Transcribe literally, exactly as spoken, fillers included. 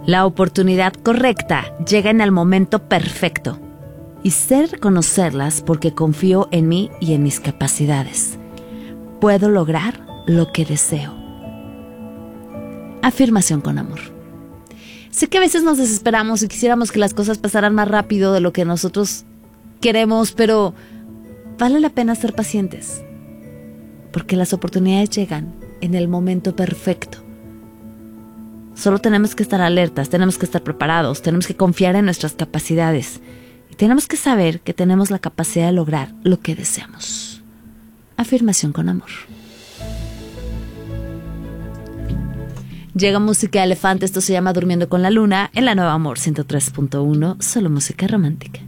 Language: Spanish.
La oportunidad correcta llega en el momento perfecto y sé reconocerlas porque confío en mí y en mis capacidades. Puedo lograr lo que deseo. Afirmación con amor. Sé que a veces nos desesperamos y quisiéramos que las cosas pasaran más rápido de lo que nosotros queremos, pero vale la pena ser pacientes, porque las oportunidades llegan en el momento perfecto. Solo tenemos que estar alertas, tenemos que estar preparados, tenemos que confiar en nuestras capacidades y tenemos que saber que tenemos la capacidad de lograr lo que deseamos. Afirmación con amor. Llega música de elefante, esto se llama Durmiendo con la Luna en la Nueva Amor ciento tres punto uno, solo música romántica.